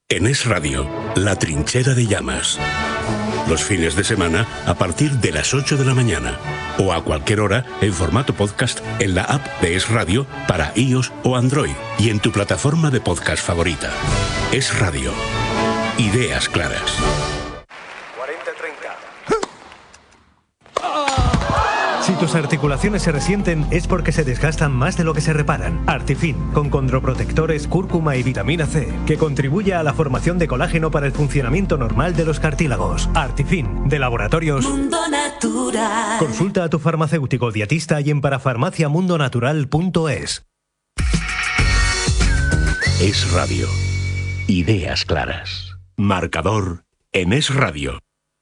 En Es Radio, La Trinchera de Llamas. Los fines de semana a partir de las 8 de la mañana. O a cualquier hora en formato podcast en la app de Es Radio para iOS o Android y en tu plataforma de podcast favorita. Es Radio. Ideas claras. 40-30. Si tus articulaciones se resienten es porque se desgastan más de lo que se reparan. Artifin, con condroprotectores, cúrcuma y vitamina C, que contribuye a la formación de colágeno para el funcionamiento normal de los cartílagos. Artifin, de Laboratorios Mundo Natural. Consulta a tu farmacéutico dietista y en parafarmaciamundonatural.es. Es Radio. Ideas claras. Marcador en Es Radio.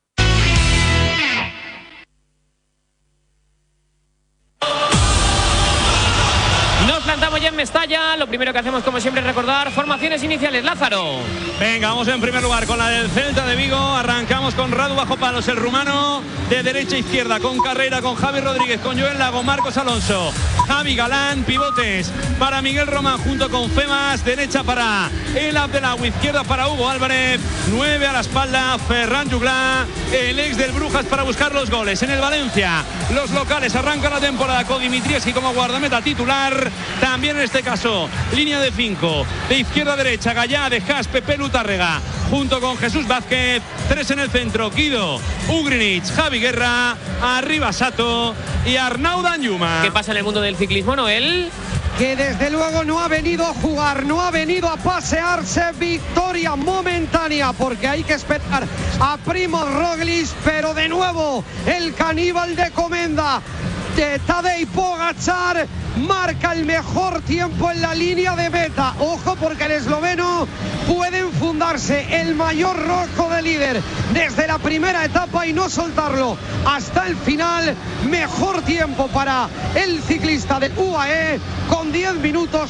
Estamos ya en Mestalla. Lo primero que hacemos, como siempre, es recordar formaciones iniciales. Lázaro. Venga, vamos en primer lugar con la del Celta de Vigo. Arrancamos con Radu bajo palos, el rumano, de derecha a izquierda, con Carrera, con Javi Rodríguez, con Joel Lago, Marcos Alonso, Javi Galán, pivotes para Miguel Román junto con Femas, derecha para El Abdelawi, izquierda para Hugo Álvarez, 9 a la espalda, Ferran Juglà, el ex del Brujas, para buscar los goles. En el Valencia, los locales arrancan la temporada con Dimitrievski como guardameta titular. También en este caso, línea de 5, de izquierda a derecha, Gallá, De Haas, Pepe Lutárrega, junto con Jesús Vázquez, 3 en el centro, Guido, Ugrinic, Javi Guerra, arriba Sato y Arnau Danjuma. ¿Qué pasa en el mundo del ciclismo, Noel? Que desde luego no ha venido a jugar, no ha venido a pasearse. Victoria momentánea, porque hay que esperar a Primož Roglič, pero de nuevo el caníbal de Comenda, de Tadej Pogačar, marca el mejor tiempo en la línea de meta. Ojo, porque el esloveno puede enfundarse el mayor rojo de líder desde la primera etapa y no soltarlo hasta el final. Mejor tiempo para el ciclista del UAE con 10 minutos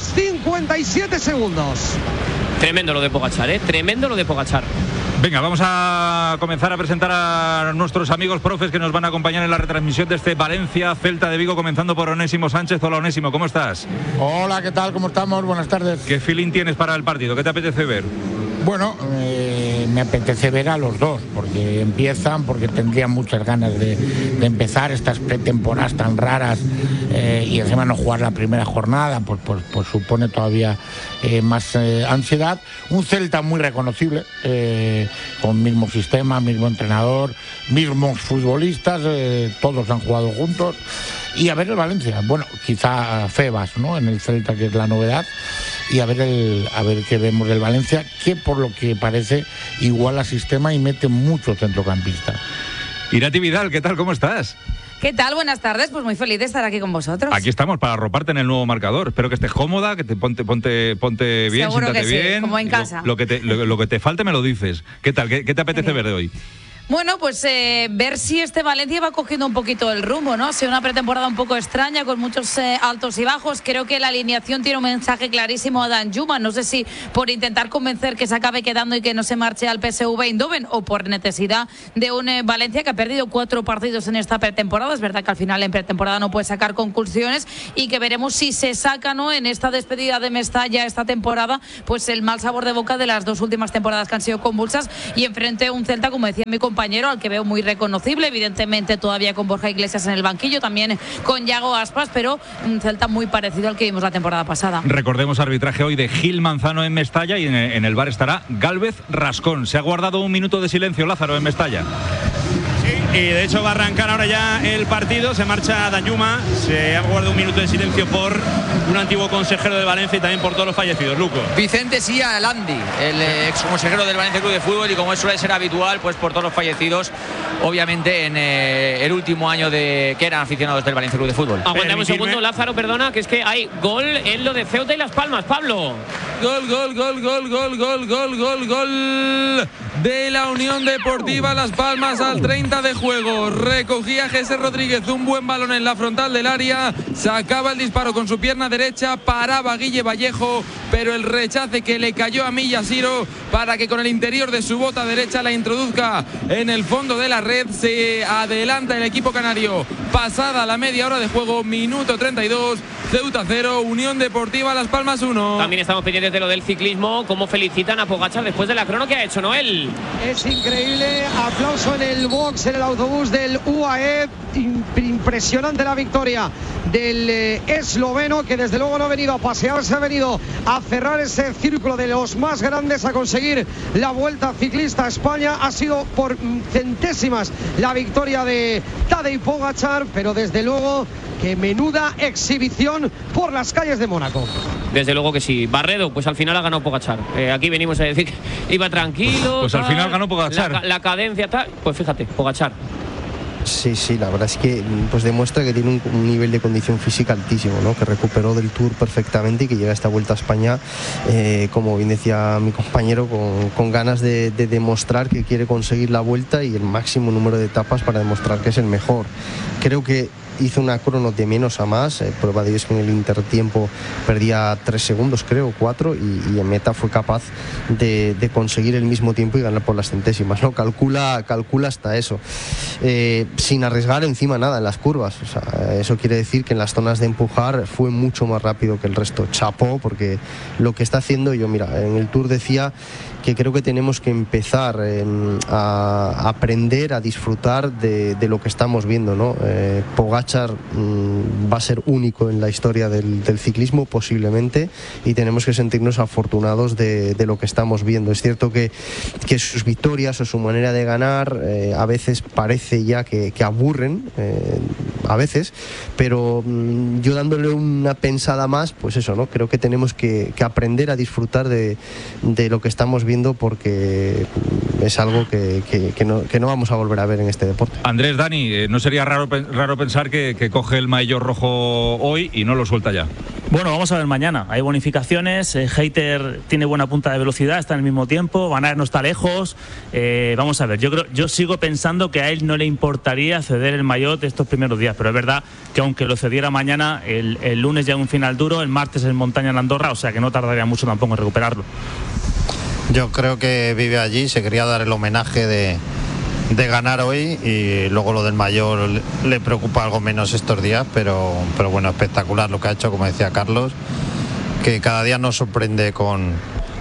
57 segundos. Tremendo lo de Pogačar, tremendo lo de Pogačar. Venga, vamos a comenzar a presentar a nuestros amigos profes que nos van a acompañar en la retransmisión de este Valencia Celta de Vigo, comenzando por Onésimo Sánchez. Hola, Onésimo, ¿cómo estás? Hola, ¿qué tal? ¿Cómo estamos? Buenas tardes. ¿Qué feeling tienes para el partido? ¿Qué te apetece ver? Bueno, me apetece ver a los dos, porque empiezan, porque tendrían muchas ganas de empezar estas pretemporadas tan raras, y encima no jugar la primera jornada, pues supone todavía más ansiedad. Un Celta muy reconocible, con mismo sistema, mismo entrenador, mismos futbolistas, todos han jugado juntos. Y a ver el Valencia, bueno, quizá Febas, ¿no?, en el Celta, que es la novedad. Y a ver qué vemos del Valencia, que por lo que parece iguala sistema y mete mucho centrocampista. Irati Vidal, ¿qué tal? ¿Cómo estás? ¿Qué tal? Buenas tardes, pues muy feliz de estar aquí con vosotros. Aquí estamos para arroparte en el nuevo marcador. Espero que estés cómoda, que te ponte bien, seguro siéntate que sí, bien. como en casa. Lo que te falte me lo dices. ¿Qué tal? ¿Qué te apetece ver de hoy? Bueno, pues ver si este Valencia va cogiendo un poquito el rumbo, ¿no? Ha sido una pretemporada un poco extraña, con muchos altos y bajos. Creo que la alineación tiene un mensaje clarísimo a Danjuma. No sé si por intentar convencer que se acabe quedando y que no se marche al PSV Eindhoven, o por necesidad de un Valencia que ha perdido 4 partidos en esta pretemporada. Es verdad que al final en pretemporada no puede sacar conclusiones, y que veremos si se saca, ¿no?, en esta despedida de Mestalla esta temporada, pues el mal sabor de boca de las 2 últimas temporadas que han sido convulsas, y enfrente a un Celta, como decía mi compañero, al que veo muy reconocible, evidentemente todavía con Borja Iglesias en el banquillo, también con Yago Aspas, pero un Celta muy parecido al que vimos la temporada pasada. Recordemos arbitraje hoy de Gil Manzano en Mestalla, y en el bar estará Gálvez Rascón. Se ha guardado un minuto de silencio, Lázaro, en Mestalla. Y de hecho va a arrancar ahora ya el partido. Se marcha Danjuma. Se ha guardado un minuto de silencio por un antiguo consejero de Valencia y también por todos los fallecidos. Luco. Vicente Sía Landi, el ex consejero del Valencia Club de Fútbol, y como suele ser habitual, pues por todos los fallecidos, obviamente en el último año de que eran aficionados del Valencia Club de Fútbol. Aguantame un segundo, Lázaro, perdona, que es que hay gol en lo de Ceuta y Las Palmas. Pablo. Gol de la Unión Deportiva Las Palmas al 30 de juego. Recogía Jesús Rodríguez un buen balón en la frontal del área, sacaba el disparo con su pierna derecha, paraba Guille Vallejo, pero el rechace que le cayó a Millasiro para que con el interior de su bota derecha la introduzca en el fondo de la red. Se adelanta el equipo canario pasada la media hora de juego, minuto 32, Ceuta 0, Unión Deportiva Las Palmas 1. También estamos pendientes de lo del ciclismo, cómo felicitan a Pogačar después de la crono que ha hecho, Noel. Es increíble, aplauso en el box, en el autobús del UAE, impresionante la victoria del esloveno, que desde luego no ha venido a pasearse, ha venido a cerrar ese círculo de los más grandes, a conseguir la Vuelta Ciclista a España. Ha sido por centésimas la victoria de Tadej Pogačar, pero desde luego que menuda exhibición por las calles de Mónaco. Desde luego que sí. Barredo, pues al final ha ganado Pogačar. Aquí venimos a decir que iba tranquilo. Pues al final ganó Pogačar. La cadencia tal. Pues fíjate, Pogačar. Sí, la verdad es que pues demuestra que tiene un nivel de condición física altísimo, ¿no? Que recuperó del Tour perfectamente y que llega a esta Vuelta a España, como bien decía mi compañero, con ganas de demostrar que quiere conseguir la Vuelta y el máximo número de etapas para demostrar que es el mejor. Creo que hizo una crono de menos a más, prueba de ello es que en el intertiempo perdía 3 segundos, creo, 4, y en meta fue capaz de conseguir el mismo tiempo y ganar por las centésimas, ¿no? Calcula hasta eso, sin arriesgar encima nada en las curvas. O sea, eso quiere decir que en las zonas de empujar fue mucho más rápido que el resto. Chapó, porque lo que está haciendo, yo mira, en el Tour decía que creo que tenemos que empezar a aprender a disfrutar de lo que estamos viendo, ¿no? Pogačar va a ser único en la historia del ciclismo posiblemente, y tenemos que sentirnos afortunados de lo que estamos viendo. Es cierto que sus victorias o su manera de ganar a veces parece ya que aburren, a veces, pero yo dándole una pensada más, pues eso, ¿no? Creo que tenemos que aprender a disfrutar de lo que estamos viendo, porque es algo que no vamos a volver a ver en este deporte. Andrés, Dani, ¿no sería raro pensar que coge el maillot rojo hoy y no lo suelta ya? Bueno, vamos a ver mañana. Hay bonificaciones, Hayter tiene buena punta de velocidad, está en el mismo tiempo, Van Aert no está lejos. Vamos a ver, yo sigo pensando que a él no le importaría ceder el maillot estos primeros días, pero es verdad que aunque lo cediera mañana, el lunes ya un final duro, el martes en montaña en Andorra, o sea que no tardaría mucho tampoco en recuperarlo. Yo creo que vive allí, se quería dar el homenaje de ganar hoy, y luego lo del mayor le preocupa algo menos estos días, pero bueno, espectacular lo que ha hecho, como decía Carlos, que cada día nos sorprende con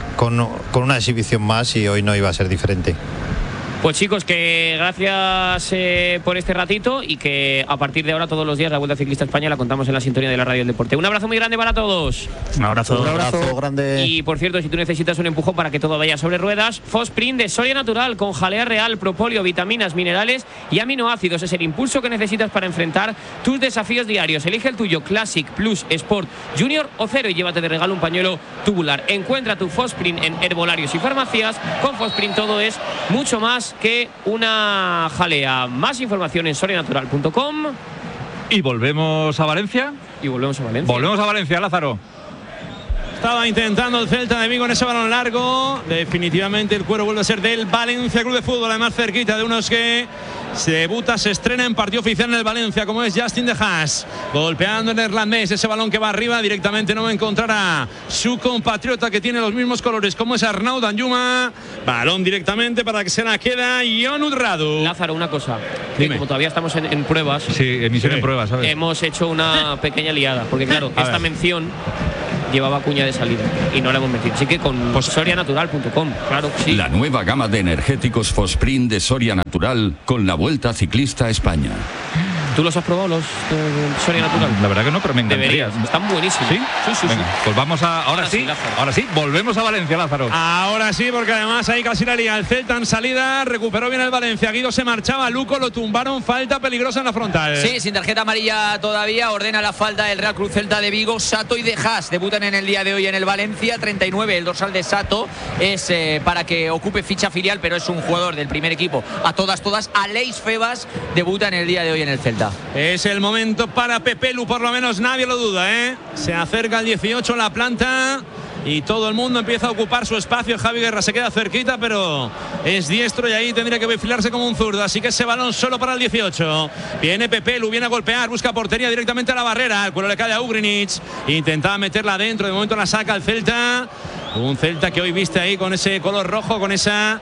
una exhibición más, y hoy no iba a ser diferente. Pues chicos, que gracias por este ratito, y que a partir de ahora todos los días la Vuelta Ciclista España la contamos en la sintonía de la Radio del Deporte. Un abrazo muy grande para todos. Un abrazo grande. Y por cierto, si tú necesitas un empujón para que todo vaya sobre ruedas, Fosprint de Soria Natural, con jalea real, propóleo, vitaminas, minerales y aminoácidos. Es el impulso que necesitas para enfrentar tus desafíos diarios. Elige el tuyo, Classic, Plus, Sport, Junior o Cero, y llévate de regalo un pañuelo tubular. Encuentra tu Fosprint en herbolarios y farmacias. Con Fosprint todo es mucho más que una jalea. Más información en sorianatural.com. ¿Y volvemos a Valencia? Volvemos a Valencia, Lázaro. Estaba intentando el Celta de Vigo en ese balón largo. Definitivamente el cuero vuelve a ser del Valencia Club de Fútbol, además cerquita de unos que se debuta, se estrena en partido oficial en el Valencia, como es Justin de Haas, golpeando en neerlandés ese balón que va arriba, directamente no va a encontrar a su compatriota, que tiene los mismos colores, como es Arnaud Danjuma. Balón directamente para que se la queda Jon Urradu. Lázaro, una cosa, que como todavía estamos en pruebas, en pruebas, ¿sabes? Hemos hecho una pequeña liada, porque claro, esta mención llevaba cuña de salida y no la hemos metido. Así que con sorianatural.com, claro que sí. La nueva gama de energéticos Fosprint de Soria Natural con la Vuelta Ciclista a España. ¿Tú los has probado, los Soria Natural? La verdad que no, pero me encantaría. Están buenísimos. ¿Sí? Sí. Venga, pues vamos a... Ahora sí, volvemos a Valencia, Lázaro. Ahora sí, porque además ahí casi la lía. El Celta en salida, recuperó bien el Valencia. Guido se marchaba, Luco lo tumbaron, falta peligrosa en la frontal. Sí, sin tarjeta amarilla todavía, ordena la falta el Real Cruz Celta de Vigo. Sato y De Haas debutan en el día de hoy en el Valencia. 39, el dorsal de Sato es para que ocupe ficha filial, pero es un jugador del primer equipo. A todas, Aleix Febas debuta en el día de hoy en el Celta. Es el momento para Pepelu, por lo menos nadie lo duda, ¿eh? Se acerca el 18 la planta y todo el mundo empieza a ocupar su espacio. Javi Guerra se queda cerquita, pero es diestro y ahí tendría que perfilarse como un zurdo. Así que ese balón solo para el 18. Viene Pepelu, viene a golpear, busca portería directamente a la barrera. El cuero le cae a Ugrinic. Intentaba meterla adentro, de momento la saca el Celta. Un Celta que hoy viste ahí con ese color rojo, con esa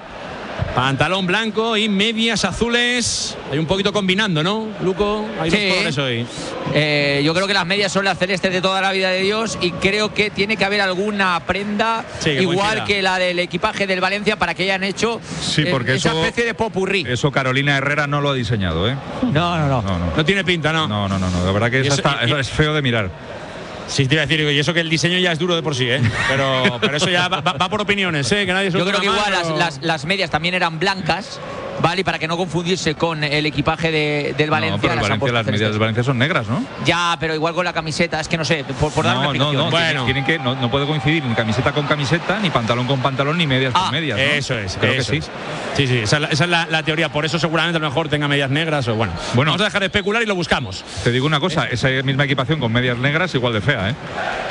Pantalón blanco y medias azules. Hay un poquito combinando, ¿no, Luco? Hay dos colores hoy. Yo creo que las medias son las celestes de toda la vida de Dios y creo que tiene que haber alguna prenda igual que la del equipaje del Valencia para que hayan hecho porque esa especie de popurrí. Eso Carolina Herrera no lo ha diseñado, ¿eh? No tiene pinta, ¿no? No. La verdad que eso es feo de mirar. Sí, te iba a decir, y eso que el diseño ya es duro de por sí, ¿eh? Pero eso ya va por opiniones, ¿eh? Que nadie se Yo creo que igual pero... las medias también eran blancas, ¿vale? Y para que no confundirse con el equipaje del Valencia. No, pero las medias del Valencia son negras, ¿no? Ya, pero igual con la camiseta, es que no sé, por dar una explicación. Bueno. Tienen que, no puede coincidir ni camiseta con camiseta, ni pantalón con pantalón, ni medias con medias, ¿no? Eso es. Creo que sí. Sí, esa es la teoría. Por eso seguramente a lo mejor tenga medias negras o bueno. Vamos a dejar de especular y lo buscamos. Te digo una cosa, esa misma equipación con medias negras igual de fea, ¿eh?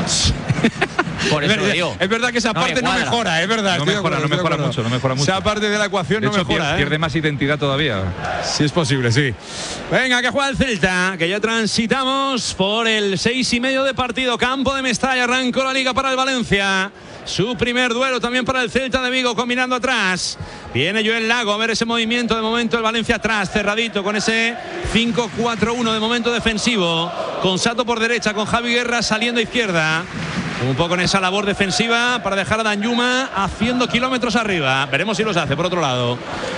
Por eso digo. Es verdad que esa parte no mejora, es verdad. No mejora mucho. Esa parte de la ecuación no mejora. Pierde más identidad todavía. Sí, es posible, sí. Venga, que juega el Celta, que ya transitamos por el 6:30 de partido. Campo de Mestalla, arrancó la Liga para el Valencia. Su primer duelo también para el Celta de Vigo, combinando atrás. Viene Joel Lago, a ver ese movimiento. De momento el Valencia atrás, cerradito, con ese 5-4-1 de momento defensivo. Con Sato por derecha, con Javi Guerra saliendo a izquierda. Un poco en esa labor defensiva para dejar a Danjuma haciendo kilómetros arriba. Veremos si los hace por otro lado.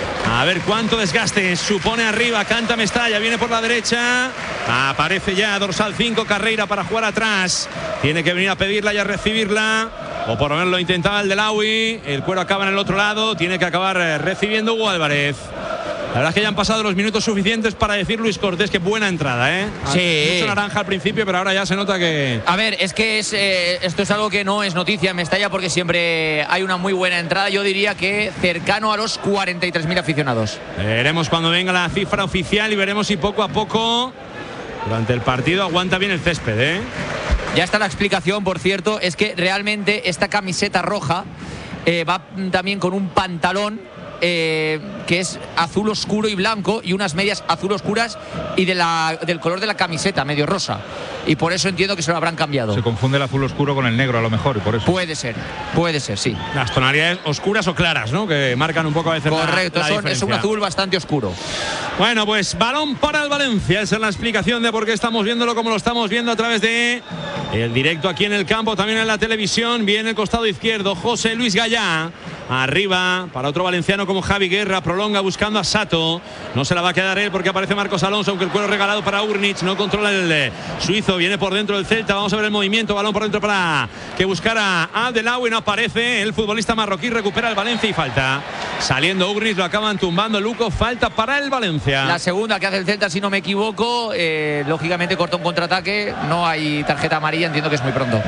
A ver cuánto desgaste supone arriba. Canta Mestalla, viene por la derecha. Aparece ya dorsal 5 Carreira para jugar atrás. Tiene que venir a pedirla y a recibirla. O por lo menos lo intentaba el Delawi. El cuero acaba en el otro lado. Tiene que acabar recibiendo Hugo Álvarez. La verdad es que ya han pasado los minutos suficientes para decir Luis Cortés que buena entrada, ¿eh? Sí. Mucho naranja al principio, pero ahora ya se nota que... A ver, es que esto es algo que no es noticia en Mestalla porque siempre hay una muy buena entrada. Yo diría que cercano a los 43.000 aficionados. Veremos cuando venga la cifra oficial y veremos si poco a poco durante el partido aguanta bien el césped, ¿eh? Ya está la explicación, por cierto, es que realmente esta camiseta roja va también con un pantalón que es azul oscuro y blanco y unas medias azul oscuras y del color de la camiseta, medio rosa. Y por eso entiendo que se lo habrán cambiado. Se confunde el azul oscuro con el negro a lo mejor y por eso. Puede ser, sí. Las tonalidades oscuras o claras, ¿no? Que marcan un poco a veces. Correcto, la diferencia. Es un azul bastante oscuro. Bueno, pues balón para el Valencia. Esa es la explicación de por qué estamos viéndolo como lo estamos viendo a través de el directo aquí en el campo, también en la televisión. Viene el costado izquierdo José Luis Gallá. Arriba para otro valenciano como Javi Guerra. Prolonga buscando a Sato. No se la va a quedar él porque aparece Marcos Alonso, aunque el cuero regalado para Urnic. No controla el suizo. Viene por dentro del Celta. Vamos a ver el movimiento. Balón por dentro para que buscara a Delawi. No aparece el futbolista marroquí. Recupera el Valencia y falta. Saliendo Urnic. Lo acaban tumbando Luco. Falta para el Valencia. La segunda que hace el Celta, si no me equivoco. Lógicamente corta un contraataque. No hay tarjeta amarilla. Entiendo que es muy pronto.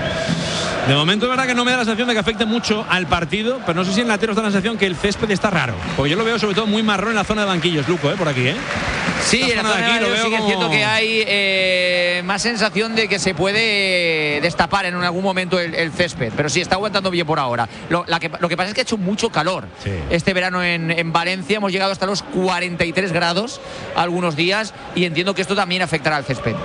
De momento es verdad que no me da la sensación de que afecte mucho al partido, pero no sé si en lateros da la sensación que el césped está raro, porque yo lo veo sobre todo muy marrón en la zona de banquillos, Luco, por aquí, ¿eh? Sí, en la zona de aquí lo veo. Sí que es cierto que hay más sensación de que se puede destapar en algún momento el césped, pero sí está aguantando bien por ahora. Lo que pasa es que ha hecho mucho calor este verano en Valencia. Hemos llegado hasta los 43 grados algunos días y entiendo que esto también afectará al césped.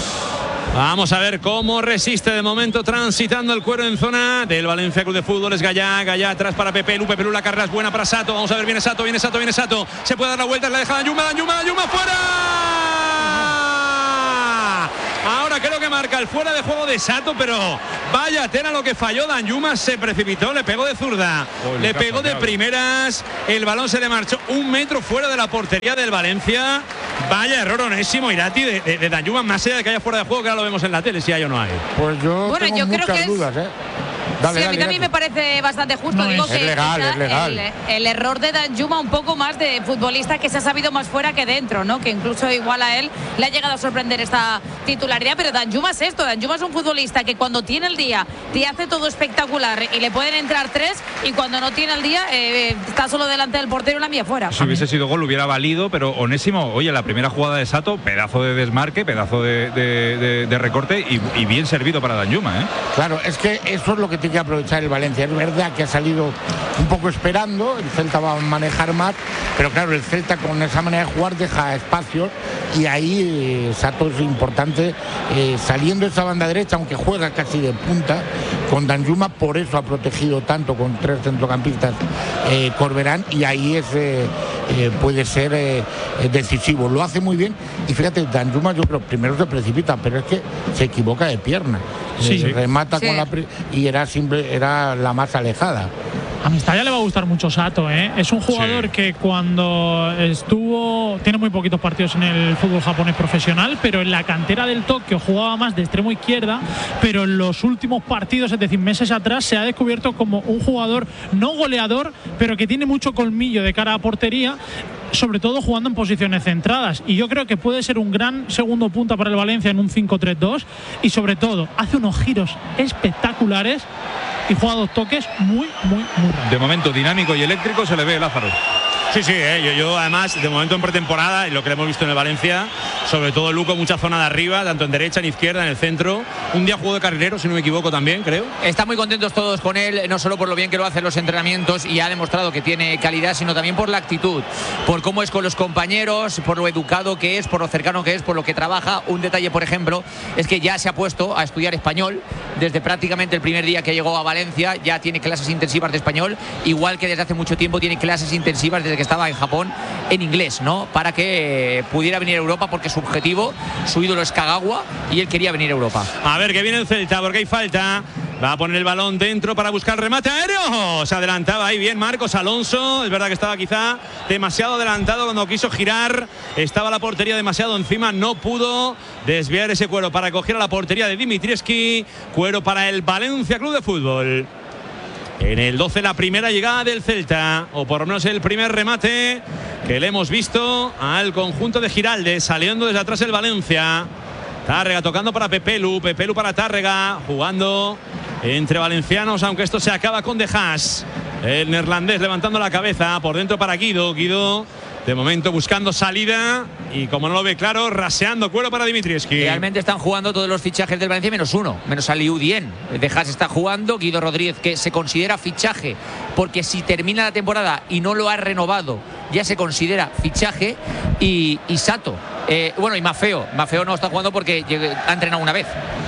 Vamos a ver cómo resiste de momento transitando el cuero en zona del Valencia Club de Fútbol. Es Gallá atrás para Pepe Lu. La carrera es buena para Sato. Vamos a ver, viene Sato. Se puede dar la vuelta, la deja Danjuma fuera. Ahora creo que marca el fuera de juego de Sato, pero vaya tela lo que falló. Danjuma se precipitó, le pegó de zurda, le pegó de primeras, el balón se le marchó 1 metro fuera de la portería del Valencia. Vaya error onésimo, Irati, de Danjuma, más allá de que haya fuera de juego, que ahora lo vemos en la tele, si hay o no hay. Pues yo tengo muchas dudas, ¿eh? Dale, a mí también me parece bastante justo. Digo que es legal. El error de Danjuma un poco más de futbolista que se ha sabido más fuera que dentro, ¿no? Que incluso igual a él le ha llegado a sorprender esta titularidad, pero Danjuma es esto. Danjuma es un futbolista que cuando tiene el día te hace todo espectacular y le pueden entrar 3, y cuando no tiene el día está solo delante del portero y la mía fuera. Si hubiese sido gol hubiera valido, pero Onésimo, oye, la primera jugada de Sato, pedazo de desmarque, pedazo de recorte y bien servido para Danjuma, ¿eh? Claro, es que eso es lo que tiene que aprovechar el Valencia. Es verdad que ha salido un poco esperando, el Celta va a manejar más, pero claro, el Celta con esa manera de jugar deja espacios y ahí Sato es importante, saliendo esa banda derecha, aunque juega casi de punta, con Danjuma, por eso ha protegido tanto con 3 centrocampistas Corberán, y ahí puede ser decisivo. Lo hace muy bien, y fíjate, Danjuma yo creo primero se precipita, pero es que se equivoca de pierna. Remata con y era la más alejada. A Mestalla le va a gustar mucho Sato, ¿eh? Es un jugador que cuando tiene muy poquitos partidos en el fútbol japonés profesional, pero en la cantera del Tokio jugaba más de extremo izquierda, pero en los últimos partidos, es decir, meses atrás, se ha descubierto como un jugador no goleador, pero que tiene mucho colmillo de cara a portería, sobre todo jugando en posiciones centradas, y yo creo que puede ser un gran segundo punta para el Valencia en un 5-3-2, y sobre todo hace unos giros espectaculares y juega 2 toques muy rápido. De momento dinámico y eléctrico se le ve, Lázaro. Sí, yo además, de momento en pretemporada, y lo que hemos visto en el Valencia, sobre todo Luco, mucha zona de arriba, tanto en derecha, en izquierda, en el centro. Un día jugó de carrilero, si no me equivoco también, creo. Están muy contentos todos con él, no solo por lo bien que lo hace en los entrenamientos y ha demostrado que tiene calidad, sino también por la actitud, por cómo es con los compañeros, por lo educado que es, por lo cercano que es, por lo que trabaja. Un detalle, por ejemplo, es que ya se ha puesto a estudiar español desde prácticamente el primer día que llegó a Valencia. Ya tiene clases intensivas de español, igual que desde hace mucho tiempo tiene clases intensivas desde que estaba en Japón en inglés, ¿no? Para que pudiera venir a Europa, porque su objetivo, su ídolo es Kagawa y él quería venir a Europa. A ver, que viene el Celta, porque hay falta. Va a poner el balón dentro para buscar remate aéreo. Se adelantaba ahí bien Marcos Alonso. Es verdad que estaba quizá demasiado adelantado cuando quiso girar. Estaba la portería demasiado encima. No pudo desviar ese cuero para coger a la portería de Dimitrievski. Cuero para el Valencia Club de Fútbol. En el 12 la primera llegada del Celta, o por lo menos el primer remate que le hemos visto al conjunto de Giraldes, saliendo desde atrás el Valencia. Tárrega tocando para Pepelu para Tárrega, jugando entre valencianos, aunque esto se acaba con De Haas. El neerlandés levantando la cabeza, por dentro para Guido. De momento buscando salida y, como no lo ve claro, raseando cuero para Dimitrievski. Realmente están jugando todos los fichajes del Valencia menos uno, menos Aliou Dien. De Haas está jugando, Guido Rodríguez, que se considera fichaje porque si termina la temporada y no lo ha renovado ya se considera fichaje, y Sato. Y Maffeo no está jugando porque ha entrenado una vez.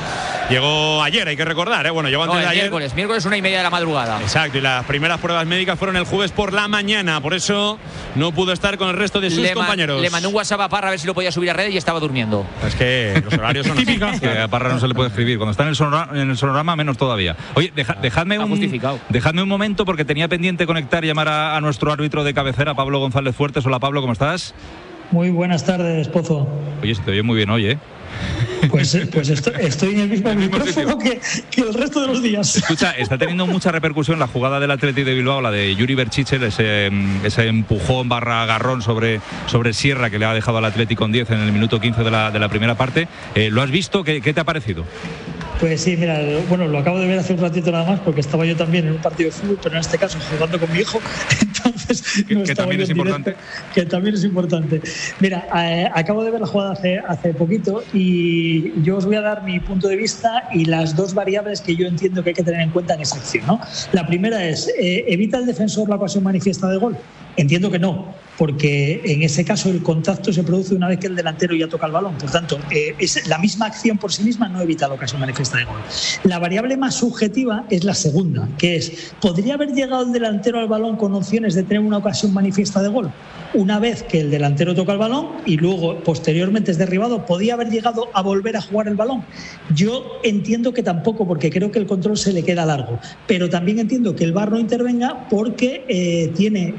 Llegó ayer, hay que recordar, llegó antes de ayer. Miércoles 1:30 de la madrugada. Exacto, y las primeras pruebas médicas fueron el jueves por la mañana, por eso no pudo estar con el resto de sus compañeros. Le mandó un WhatsApp a Parra a ver si lo podía subir a redes y estaba durmiendo. Es que los horarios son típicos. A Parra no se le puede escribir, cuando está en el sonorama menos todavía. Oye, dejadme un momento, porque tenía pendiente conectar y llamar a nuestro árbitro de cabecera, Pablo González Fuertes. Hola Pablo, ¿cómo estás? Muy buenas tardes, Pozo. Oye, se te oye muy bien hoy, ¿eh? Pues estoy en el mismo micrófono que el resto de los días. Escucha, está teniendo mucha repercusión la jugada del Athletic de Bilbao, la de Yuri Berchichel, ese empujón / agarrón sobre Sierra que le ha dejado al Athletic con 10 en el minuto 15 de la primera parte. ¿Lo has visto? ¿Qué te ha parecido? Pues sí, mira, lo acabo de ver hace un ratito nada más, porque estaba yo también en un partido de fútbol, pero en este caso jugando con mi hijo, entonces no que también es importante. Que también es importante. Mira, acabo de ver la jugada hace poquito y yo os voy a dar mi punto de vista y las dos variables que yo entiendo que hay que tener en cuenta en esa acción, ¿no? La primera es, ¿evita el defensor la ocasión manifiesta de gol? Entiendo que no, porque en ese caso el contacto se produce una vez que el delantero ya toca el balón. Por tanto, es la misma acción por sí misma no evita la ocasión manifiesta de gol. La variable más subjetiva es la segunda, que es, ¿podría haber llegado el delantero al balón con opciones de tener una ocasión manifiesta de gol? Una vez que el delantero toca el balón y luego posteriormente es derribado, ¿podía haber llegado a volver a jugar el balón? Yo entiendo que tampoco, porque creo que el control se le queda largo, pero también entiendo que el VAR no intervenga porque tiene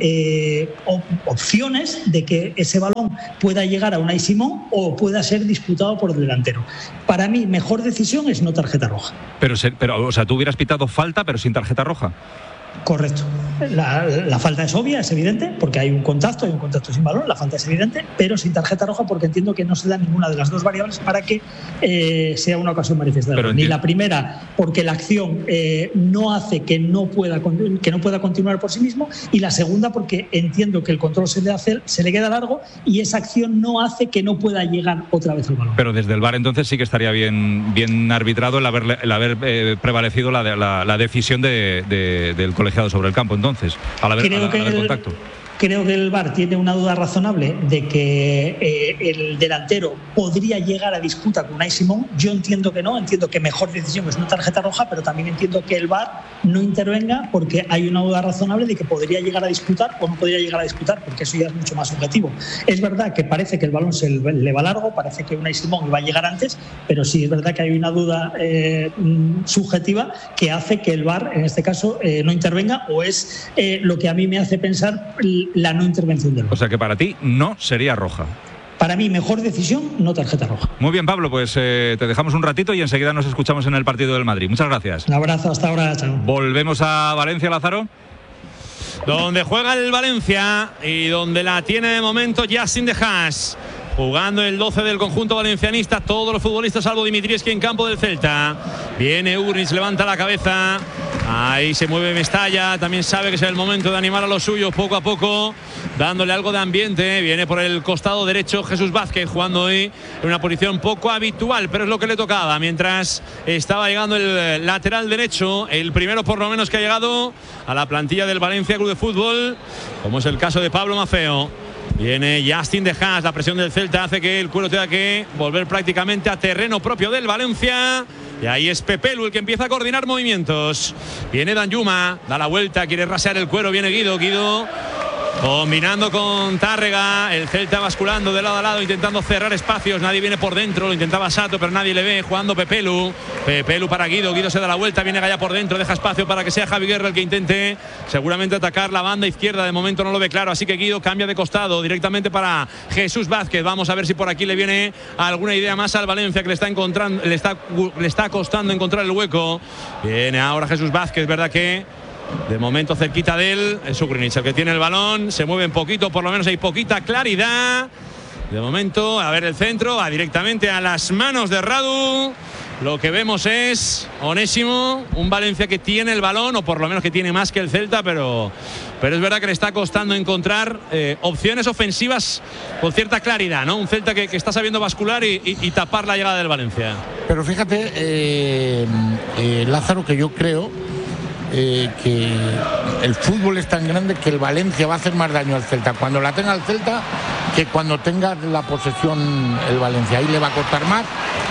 opciones de que ese balón pueda llegar a Unai Simón o pueda ser disputado por el delantero. Para mí, mejor decisión es no tarjeta roja. Pero o sea, tú hubieras pitado falta pero sin tarjeta roja. Correcto. La falta es obvia, es evidente, porque hay un contacto sin balón, la falta es evidente, pero sin tarjeta roja, porque entiendo que no se da ninguna de las dos variables para que sea una ocasión manifiesta. Ni la primera, porque la acción no hace que no pueda continuar por sí mismo, y la segunda, porque entiendo que el control se le queda largo y esa acción no hace que no pueda llegar otra vez al balón. Pero desde el VAR entonces sí que estaría bien arbitrado el haber prevalecido la decisión del colegiado sobre el campo, entonces, al haber contacto. Creo que el VAR tiene una duda razonable de que el delantero podría llegar a disputa con Unai Simón. Yo entiendo que no, entiendo que mejor decisión es una tarjeta roja, pero también entiendo que el VAR no intervenga porque hay una duda razonable de que podría llegar a disputar o no podría llegar a disputar, porque eso ya es mucho más subjetivo. Es verdad que parece que el balón se le va largo, parece que Unai Simón iba a llegar antes, pero sí es verdad que hay una duda subjetiva que hace que el VAR, en este caso, no intervenga, o es lo que a mí me hace pensar la no intervención del VAR. O sea que para ti no sería roja. Para mí, mejor decisión, no tarjeta roja. Muy bien, Pablo, pues te dejamos un ratito y enseguida nos escuchamos en el partido del Madrid. Muchas gracias. Un abrazo, hasta ahora, chao. Volvemos a Valencia, Lázaro. Donde juega el Valencia y donde la tiene de momento Yacine de Haas. Jugando el 12 del conjunto valencianista, todos los futbolistas salvo Dimitrievski en campo del Celta. Viene Urnis, levanta la cabeza. Ahí se mueve Mestalla, también sabe que es el momento de animar a los suyos poco a poco, dándole algo de ambiente. Viene por el costado derecho Jesús Vázquez, jugando hoy en una posición poco habitual, pero es lo que le tocaba. Mientras estaba llegando el lateral derecho, el primero por lo menos que ha llegado a la plantilla del Valencia Club de Fútbol, como es el caso de Pablo Maffeo. Viene Yacine de Haas, la presión del Celta hace que el Cuero tenga que volver prácticamente a terreno propio del Valencia. Y ahí es Pepelu el que empieza a coordinar movimientos. Viene Danjuma, da la vuelta, quiere rasear el Cuero, viene Guido combinando con Tárrega, el Celta basculando de lado a lado, intentando cerrar espacios, nadie viene por dentro, lo intentaba Sato, pero nadie le ve, jugando Pepelu para Guido se da la vuelta, viene Gaya por dentro, deja espacio para que sea Javi Guerra el que intente seguramente atacar la banda izquierda, de momento no lo ve claro, así que Guido cambia de costado directamente para Jesús Vázquez. Vamos a ver si por aquí le viene alguna idea más al Valencia, que le está costando encontrar el hueco. Viene ahora Jesús Vázquez, verdad que de momento cerquita de él es Ugrinic el que tiene el balón, se mueve un poquito, por lo menos hay poquita claridad. De momento, a ver el centro, va directamente a las manos de Radu. Lo que vemos es Onésimo, un Valencia que tiene el balón, o por lo menos que tiene más que el Celta, pero es verdad que le está costando encontrar opciones ofensivas con cierta claridad, ¿no? Un Celta que está sabiendo bascular y tapar la llegada del Valencia. Pero fíjate, Lázaro, que yo creo que el fútbol es tan grande que el Valencia va a hacer más daño al Celta cuando la tenga el Celta que cuando tenga la posesión el Valencia. Ahí le va a costar más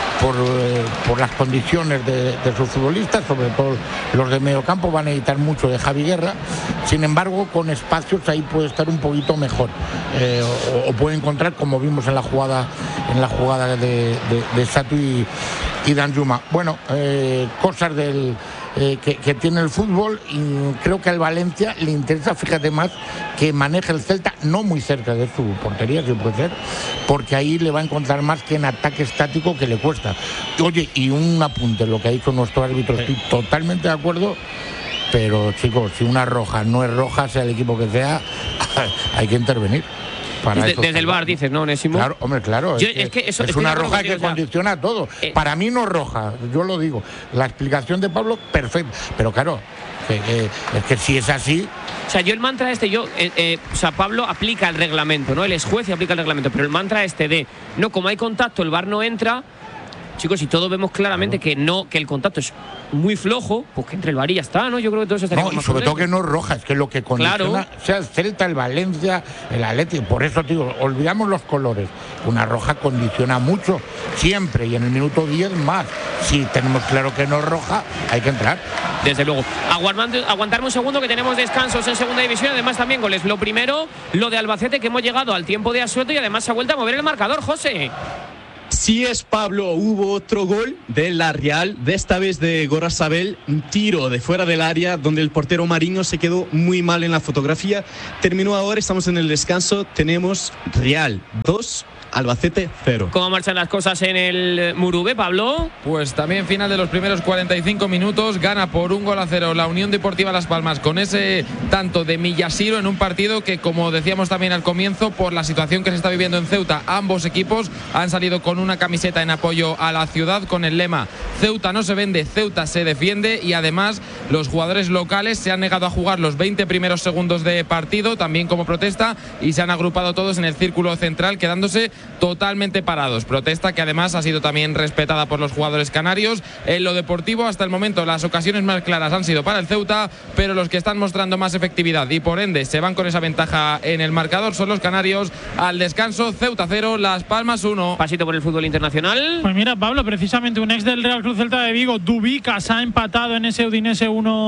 por las condiciones de sus futbolistas, sobre todo los de medio campo van a necesitar mucho de Javi Guerra. Sin embargo, con espacios ahí puede estar un poquito mejor, o puede encontrar, como vimos en la jugada de Sato y Danjuma. Bueno, cosas del que tiene el fútbol, y creo que al Valencia le interesa, fíjate, más que maneje el Celta no muy cerca de su portería, que puede ser, porque ahí le va a encontrar más que en ataque estático, que le cuesta. Oye, y un apunte, lo que ha dicho nuestro árbitro, estoy totalmente de acuerdo, pero chicos, si una roja no es roja, sea el equipo que sea, hay que intervenir. Desde el VAR dices, ¿no, Onésimo? Claro, hombre, claro. Es una roja que condiciona todo. Para mí no es roja, yo lo digo. La explicación de Pablo, perfecto. Pero claro, es que si es así... O sea, yo el mantra Pablo aplica el reglamento, ¿no? Él es juez y aplica el reglamento. Pero el mantra no, como hay contacto, el VAR no entra... Chicos, y todos vemos claramente que el contacto es muy flojo, pues que entre el VAR y ya está, ¿no? Yo creo que todo eso estaría más sobre todo que no es roja, es que lo que condiciona, sea el Celta, el Valencia, el Atlético, por eso digo, olvidamos los colores. Una roja condiciona mucho, siempre, y en el minuto 10 más. Si tenemos claro que no es roja, hay que entrar. Desde luego. Aguantarme un segundo, que tenemos descansos en segunda división, además también goles. Lo primero, lo de Albacete, que hemos llegado al tiempo de asueto y además se ha vuelto a mover el marcador, José. Sí es, Pablo, hubo otro gol de la Real, de esta vez de Gorosabel, un tiro de fuera del área donde el portero Mariño se quedó muy mal en la fotografía. Terminó ahora, estamos en el descanso, tenemos Real 2, Albacete 0. ¿Cómo marchan las cosas en el Murube, Pablo? Pues también final de los primeros 45 minutos, gana por 1-0 la Unión Deportiva Las Palmas con ese tanto de Millasiro en un partido que, como decíamos también al comienzo, por la situación que se está viviendo en Ceuta, ambos equipos han salido con una camiseta en apoyo a la ciudad con el lema Ceuta no se vende, Ceuta se defiende, y además los jugadores locales se han negado a jugar los 20 primeros segundos de partido, también como protesta, y se han agrupado todos en el círculo central, quedándose totalmente parados. Protesta que además ha sido también respetada por los jugadores canarios. En lo deportivo, hasta el momento, las ocasiones más claras han sido para el Ceuta, pero los que están mostrando más efectividad y por ende se van con esa ventaja en el marcador son los canarios. Al descanso, Ceuta 0, Las Palmas 1. Pasito por el fútbol internacional. Pues mira, Pablo, precisamente un ex del Real Cruz Celta de Vigo, Dubicas, ha empatado en ese Udinese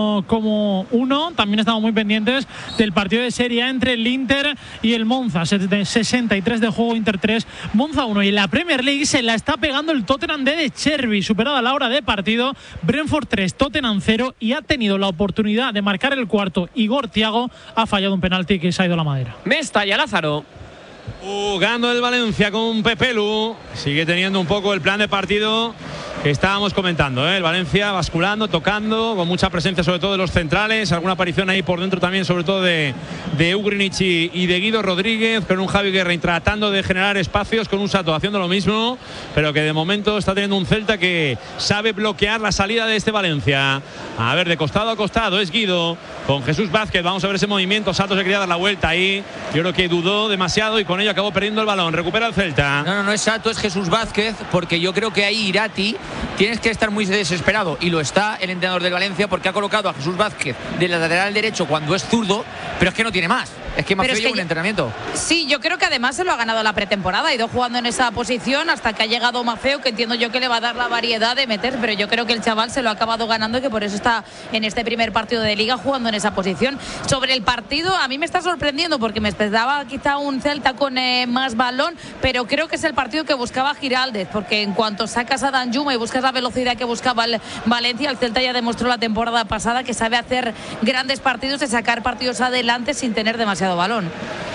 1-1. También estamos muy pendientes del partido de Serie A entre el Inter y el Monza. 63 de juego, Inter 3, Monza 1. Y en la Premier League se la está pegando el Tottenham de Cherby, superada la hora de partido. Brentford 3, Tottenham 0, y ha tenido la oportunidad de marcar el cuarto. Igor Thiago ha fallado un penalti que se ha ido a la madera. Mestalla, Lázaro. Jugando el Valencia con Pepelu. Sigue teniendo un poco el plan de partido que estábamos comentando, ¿eh? El Valencia basculando, tocando, con mucha presencia sobre todo de los centrales, alguna aparición ahí por dentro también, sobre todo de Ugrinic y de Guido Rodríguez, con un Javi Guerra tratando de generar espacios, con un Sato haciendo lo mismo, pero que de momento está teniendo un Celta que sabe bloquear la salida de este Valencia. A ver, de costado a costado es Guido con Jesús Vázquez. Vamos a ver ese movimiento. Sato se quería dar la vuelta ahí, yo creo que dudó demasiado y con ello acabó perdiendo el balón. Recupera el Celta. No es Sato, es Jesús Vázquez, porque yo creo que ahí Irati tienes que estar muy desesperado, y lo está el entrenador del Valencia, porque ha colocado a Jesús Vázquez de lateral derecho cuando es zurdo, pero es que no tiene más. Es que Mafeo lleva un entrenamiento. Sí, yo creo que además se lo ha ganado la pretemporada. Ha ido jugando en esa posición hasta que ha llegado Mafeo, que entiendo yo que le va a dar la variedad de meter, pero yo creo que el chaval se lo ha acabado ganando y que por eso está en este primer partido de Liga jugando en esa posición. Sobre el partido, a mí me está sorprendiendo porque me esperaba quizá un Celta con más balón, pero creo que es el partido que buscaba Giraldez, porque en cuanto sacas a Danjuma y buscas la velocidad que buscaba el Valencia, el Celta ya demostró la temporada pasada que sabe hacer grandes partidos y sacar partidos adelante sin tener demasiado balón.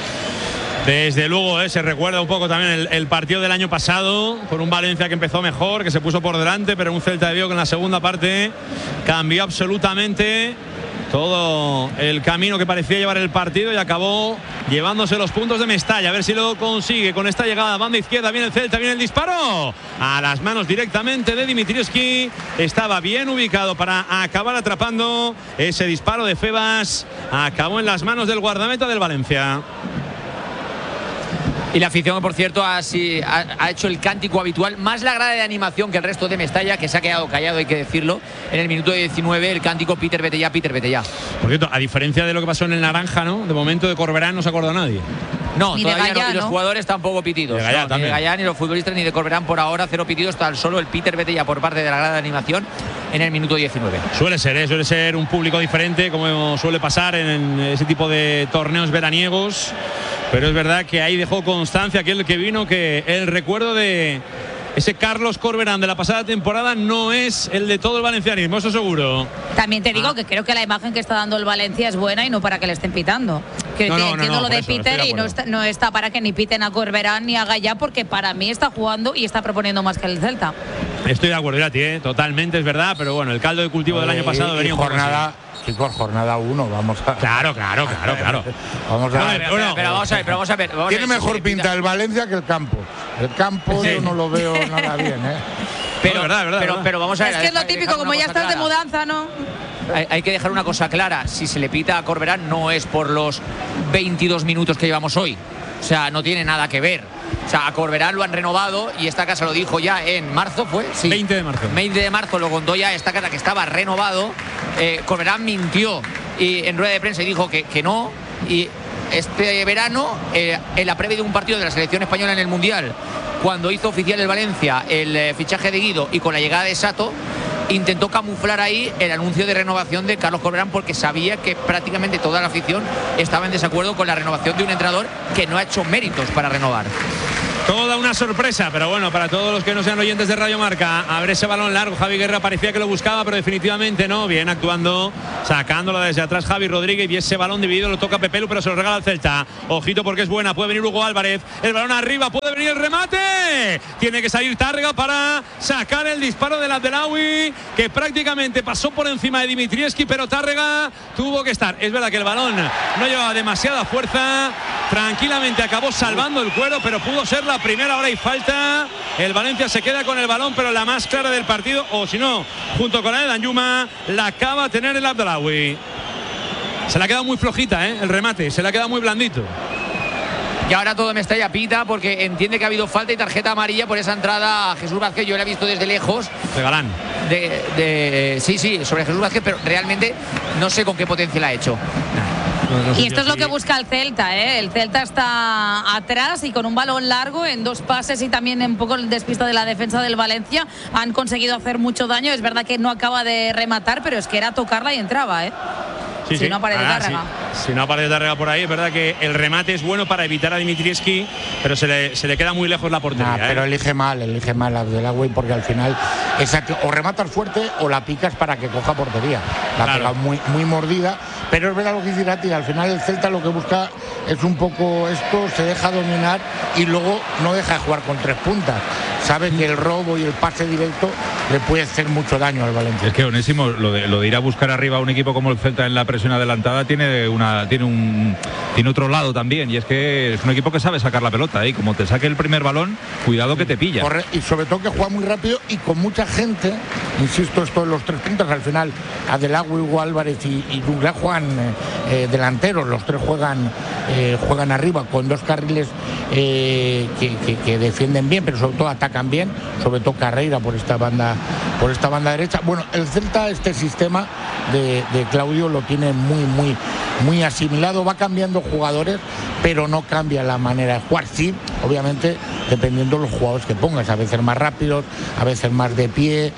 Desde luego, se recuerda un poco también el partido del año pasado, con un Valencia que empezó mejor, que se puso por delante, pero un Celta de Vigo que en la segunda parte cambió absolutamente todo el camino que parecía llevar el partido y acabó llevándose los puntos de Mestalla. A ver si lo consigue con esta llegada. Banda izquierda, viene el Celta, viene el disparo a las manos directamente de Dimitrievski. Estaba bien ubicado para acabar atrapando ese disparo de Febas. Acabó en las manos del guardameta del Valencia. Y la afición, por cierto, ha hecho el cántico habitual, más la grada de animación que el resto de Mestalla, que se ha quedado callado, hay que decirlo. En el minuto 19, el cántico Peter, vete ya, Peter, vete ya. Por cierto, a diferencia de lo que pasó en el Naranja, ¿no? De momento de Corberán no se acordó nadie. No, ni todavía Gallá, no, y los jugadores tampoco pitidos. Ni de Gallá, ni los futbolistas, ni de Corberán por ahora, cero pitidos, tan solo el Peter vete ya por parte de la grada de animación en el minuto 19. Suele ser un público diferente, como suele pasar en ese tipo de torneos veraniegos. Pero es verdad que ahí dejó constancia aquel que vino, que el recuerdo de ese Carlos Corberán de la pasada temporada no es el de todo el valencianismo, eso seguro. También te digo que creo que la imagen que está dando el Valencia es buena y no para que le estén pitando. Entiendo lo de Peter y no está para que ni piten a Corberán ni a Gallá, porque para mí está jugando y está proponiendo más que el Celta. Estoy de acuerdo, Irati, totalmente es verdad, pero bueno, el caldo de cultivo del año pasado venía un poco así. Chicos, jornada 1, vamos a... Claro. Vamos a ver. Pero vamos a ver. Tiene mejor pinta el Valencia que el campo. El campo yo no lo veo nada bien, Pero vamos a ver. Es que es lo típico, como ya estás de mudanza, ¿no? Hay que dejar una cosa clara. Si se le pita a Corberán no es por los 22 minutos que llevamos hoy. O sea, no tiene nada que ver. O sea, a Corberán lo han renovado y esta casa lo dijo ya en marzo, ¿fue? Sí. 20 de marzo. 20 de marzo lo contó ya esta casa que estaba renovado. Corberán mintió y en rueda de prensa y dijo que no. Y este verano, en la previa de un partido de la selección española en el Mundial, cuando hizo oficial el Valencia el fichaje de Guido y con la llegada de Sato, intentó camuflar ahí el anuncio de renovación de Carlos Corberán, porque sabía que prácticamente toda la afición estaba en desacuerdo con la renovación de un entrenador que no ha hecho méritos para renovar. Toda una sorpresa, pero bueno, para todos los que no sean oyentes de Radio Marca, a ver ese balón largo. Javi Guerra parecía que lo buscaba, pero definitivamente no. Bien actuando, sacándola desde atrás Javi Rodríguez, y ese balón dividido lo toca Pepelu, pero se lo regala al Celta. Ojito porque es buena, puede venir Hugo Álvarez, el balón arriba, puede venir el remate. Tiene que salir Tárrega para sacar el disparo del Abdelawi, que prácticamente pasó por encima de Dimitrievski, pero Tárrega tuvo que estar. Es verdad que el balón no llevaba demasiada fuerza, tranquilamente acabó salvando el cuero, pero pudo ser la primera hora y falta. El Valencia se queda con el balón, pero la más clara del partido, o si no, junto con la de Danjuma, la acaba de tener el Abdelawi. Se le ha quedado muy flojita, el remate, se le ha quedado muy blandito. Y ahora todo Mestalla pita porque entiende que ha habido falta y tarjeta amarilla por esa entrada a Jesús Vázquez. Yo la he visto desde lejos. De Galán. Sí, sobre Jesús Vázquez, pero realmente no sé con qué potencia la ha hecho. Y esto es lo que busca el Celta, ¿eh? El Celta está atrás y con un balón largo en 2 pases y también un poco el despiste de la defensa del Valencia han conseguido hacer mucho daño. Es verdad que no acaba de rematar, pero es que era tocarla y entraba, ¿eh? Sí. No aparece Tárrega. Si no aparece Tárrega por ahí, es verdad que el remate es bueno para evitar a Dimitrievski, pero se le queda muy lejos la portería. Pero elige mal Abdelagüey, porque al final o rematas fuerte o la picas para que coja portería. La ha pegado muy mordida, pero es verdad lo que dice Irati, al final el Celta lo que busca es un poco esto, se deja dominar y luego no deja de jugar con 3 puntas. Sabe que el robo y el pase directo le puede hacer mucho daño al Valencia. Es que Onésimo, lo de ir a buscar arriba a un equipo como el Celta en la presión adelantada tiene otro lado también, y es que es un equipo que sabe sacar la pelota, y como te saque el primer balón, cuidado que te pilla. Y sobre todo que juega muy rápido y con mucha gente, insisto, esto de los 3 puntas, al final Abdelagüey, Hugo Álvarez y Douglas juegan delanteros, los 3 juegan arriba con 2 carriles que defienden bien, pero sobre todo atacan bien, sobre todo Carreira por esta banda derecha. Bueno, el Celta este sistema de Claudio lo tiene muy asimilado, va cambiando jugadores, pero no cambia la manera de jugar. Sí, obviamente, dependiendo de los jugadores que pongas, a veces más rápidos, a veces más de pie.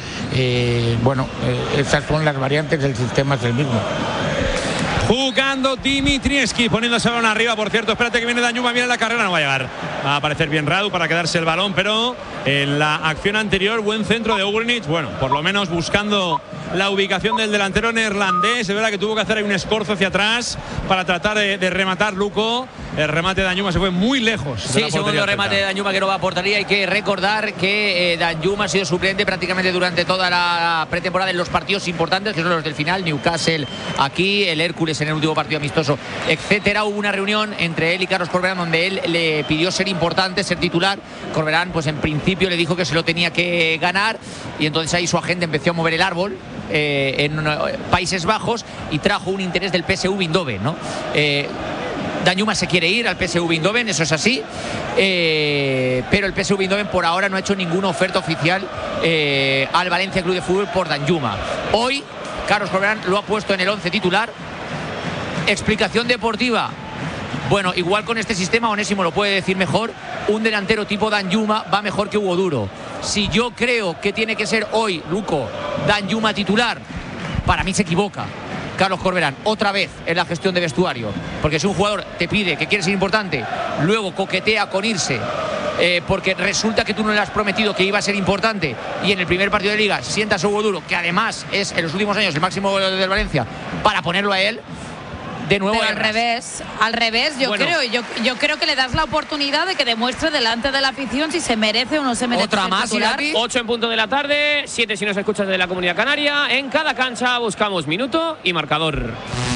Esas son las variantes, del sistema es el mismo. Jugando Dimitrievski, poniéndose el balón arriba, por cierto. Espérate que viene Danjuma, viene la carrera, no va a llegar. Va a aparecer bien Radu para quedarse el balón, pero en la acción anterior, buen centro de Ugrinic. Bueno, por lo menos buscando la ubicación del delantero neerlandés. Es verdad que tuvo que hacer ahí un escorzo hacia atrás para tratar de rematar Luco. El remate de Danjuma se fue muy lejos. Sí, segundo remate de Danjuma que no va a portería. Hay que recordar que Danjuma ha sido suplente prácticamente durante toda la pretemporada en los partidos importantes, que son los del final, Newcastle aquí, el Hércules en el último partido amistoso, etcétera. Hubo una reunión entre él y Carlos Corberán donde él le pidió ser importante, ser titular. Corberán, pues en principio le dijo que se lo tenía que ganar, y entonces ahí su agente empezó a mover el árbol en Países Bajos y trajo un interés del PSV Eindhoven, ¿no? Danjuma se quiere ir al PSV Eindhoven, eso es así, pero el PSV Eindhoven por ahora no ha hecho ninguna oferta oficial al Valencia Club de Fútbol por Danjuma. Hoy Carlos Corberán lo ha puesto en el 11 titular. Explicación deportiva. Bueno, igual con este sistema, Onésimo lo puede decir mejor, un delantero tipo Danjuma va mejor que Hugo Duro. Si yo creo que tiene que ser hoy, Luco, Danjuma titular, para mí se equivoca Carlos Corberán otra vez en la gestión de vestuario, porque si un jugador te pide que quiere ser importante, luego coquetea con irse porque resulta que tú no le has prometido que iba a ser importante, y en el primer partido de Liga sientas a Hugo Duro, que además es en los últimos años el máximo goleador del Valencia, para ponerlo a él. De nuevo, pero al revés, yo creo que le das la oportunidad de que demuestre delante de la afición si se merece o no se merece. Otra más, 8 en punto de la tarde, 7 si nos escuchas de la Comunidad Canaria. En cada cancha buscamos minuto y marcador.